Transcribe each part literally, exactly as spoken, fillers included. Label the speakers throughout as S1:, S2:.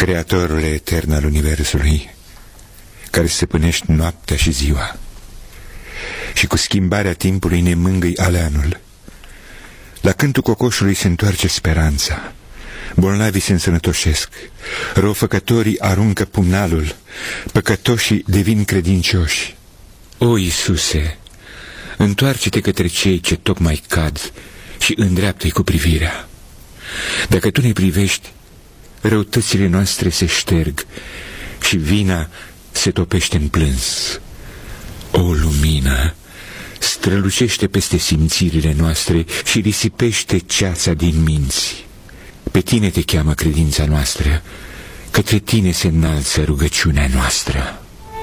S1: Creatorule etern al universului, care stăpânești noaptea și ziua și cu schimbarea timpului ne mângâi aleanul. La cântul cocoșului se întoarce speranța, bolnavii se însănătoșesc, răufăcătorii aruncă pumnalul, păcătoșii devin credincioși. O, Iisuse, întoarce-te către cei ce tocmai cad și îndreaptă-i cu privirea. Dacă Tu ne privești, răutățile noastre se șterg și vina se topește în plâns. O, lumină, strălucește peste simțirile noastre și risipește ceața din minți. Pe Tine te cheamă credința noastră, către Tine se înalță rugăciunea noastră.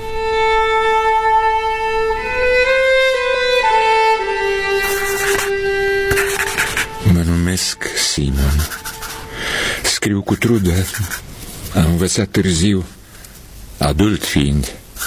S1: Mă numesc Simon, scriu cu trudă, am învățat târziu, adult fiind.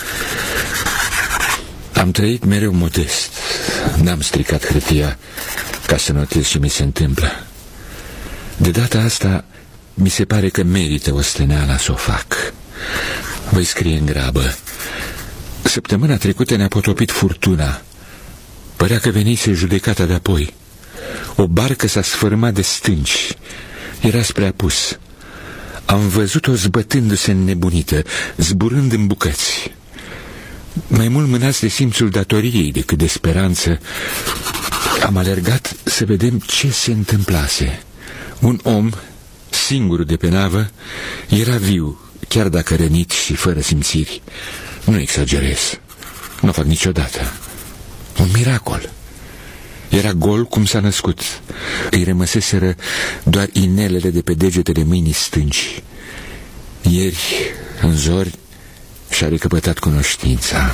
S1: Am trăit mereu modest, n-am stricat hârtia ca să notez ce mi se întâmplă. De data asta mi se pare că merită o steneală să o fac. Voi scrie în grabă. Săptămâna trecută ne-a potopit furtuna. Părea că venise judecata de apoi. O barcă s-a sfârmat de stânci. Era spre apus. Am văzut-o zbătându-se înnebunită, zburând în bucăți. Mai mult mânați de simțul datoriei decât de speranță, am alergat să vedem ce se întâmplase. Un om, singur de pe navă, era viu, chiar dacă rănit și fără simțiri. Nu exagerez, nu o fac niciodată. Un miracol. Era gol cum s-a născut. Îi rămăseseră doar inelele de pe degetele mâinii stânci. Ieri, în zori, și-a recăpătat cunoștința.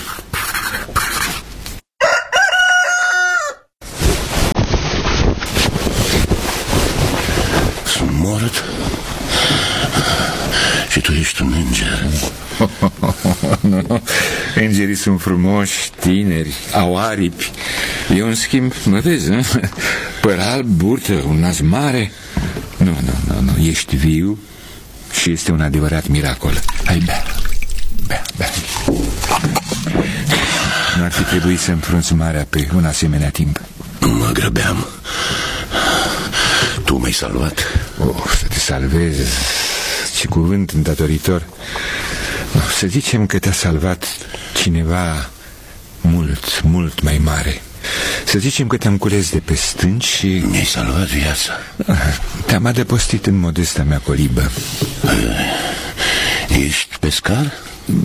S2: Sunt mort și tu ești un înger.
S1: Nu, nu. Îngerii sunt frumoși, tineri, au aripi. Eu, în schimb, mă vezi, nu? Păr alb, burtă, un nas mare. Nu, nu, nu, nu, ești viu și este un adevărat miracol. Hai, bea, bea, bea. Nu ar fi trebuit să înfrunți marea pe un asemenea timp.
S2: Mă grăbeam. Tu m-ai salvat.
S1: Oh, să te salvezi. Ce cuvânt îndatoritor. Să zicem că te-a salvat cineva mult, mult mai mare. Să zicem că te-am cules de pe stânci și...
S2: Mi-ai salvat viața.
S1: Te-am adăpostit în modesta mea colibă.
S2: Ești pescar?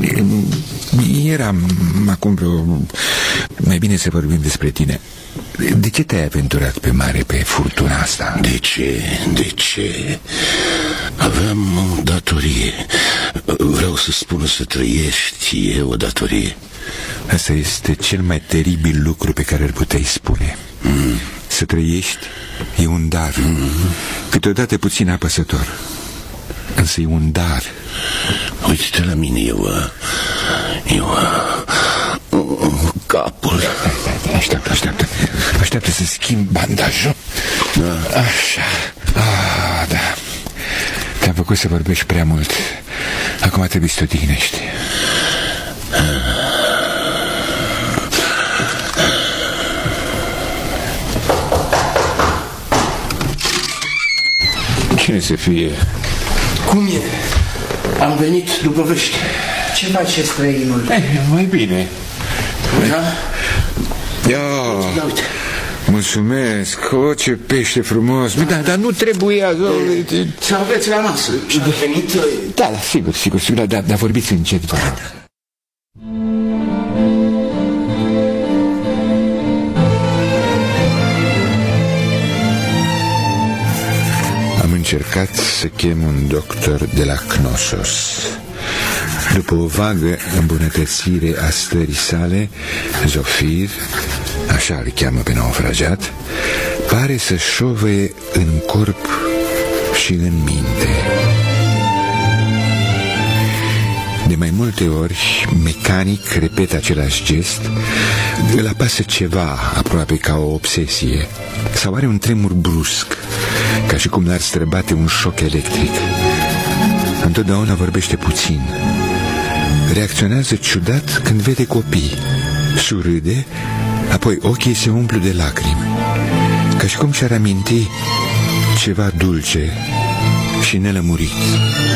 S1: Eram acum vreo... Mai bine să vorbim despre tine. De ce te-ai aventurat pe mare, pe furtuna asta?
S2: De ce? De ce? Aveam o datorie. Vreau să spun să trăiești, e o datorie.
S1: Asta este cel mai teribil lucru pe care îl puteai spune. mm. Să trăiești e un dar. mm. Câteodată puțin apăsător, însă e un dar.
S2: Uite-te la mine, eu Eu Capul.
S1: Așteaptă, așteaptă Așteaptă să schimb bandajul.
S2: Da.
S1: Așa. Ah, da. Te-am făcut să vorbești prea mult. Acum trebuie să te odihnești. Cine să fie?
S3: Cum e? Am venit după vești. Ce face străinul?
S1: Eh, mai bine.
S3: Da?
S1: Ia,
S3: Da, uite.
S1: mulțumesc. O, ce pește frumos. Da, dar nu trebuia.
S3: Să aveți la masă. Și a venit...
S1: Da, da, sigur, sigur, sigur. Dar da, vorbiți încet, vă rog. Am încercat să chem un doctor de la Knossos. După o vagă îmbunătățire a stării sale, Zofir, așa îl cheamă pe naufragiat, pare să șovăie în corp și în minte. De mai multe ori, mecanic repetă același gest, îl apasă ceva, aproape ca o obsesie, sau are un tremur brusc, ca și cum l-ar străbate un șoc electric. Întotdeauna vorbește puțin. Reacționează ciudat când vede copii. Surâde, apoi ochii se umplu de lacrimi, ca și cum și-ar aminti ceva dulce și nelămurit.